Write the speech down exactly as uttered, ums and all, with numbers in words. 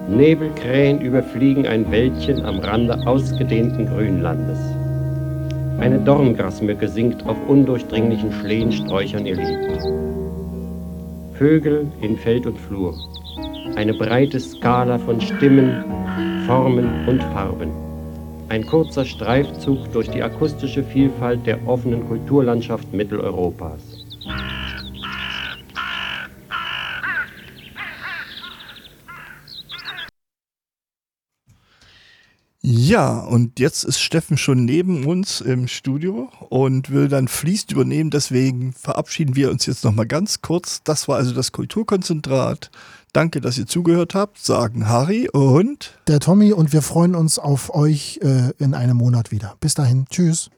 Nebelkrähen überfliegen ein Wäldchen am Rande ausgedehnten Grünlandes. Eine Dorngrasmücke singt auf undurchdringlichen Schlehensträuchern ihr Lied. Vögel in Feld und Flur. Eine breite Skala von Stimmen, Formen und Farben. Ein kurzer Streifzug durch die akustische Vielfalt der offenen Kulturlandschaft Mitteleuropas. Ja, und jetzt ist Steffen schon neben uns im Studio und will dann fließend übernehmen. Deswegen verabschieden wir uns jetzt nochmal ganz kurz. Das war also das Kulturkonzentrat. Danke, dass ihr zugehört habt, sagen Harry und der Tommy, und wir freuen uns auf euch äh, in einem Monat wieder. Bis dahin, tschüss.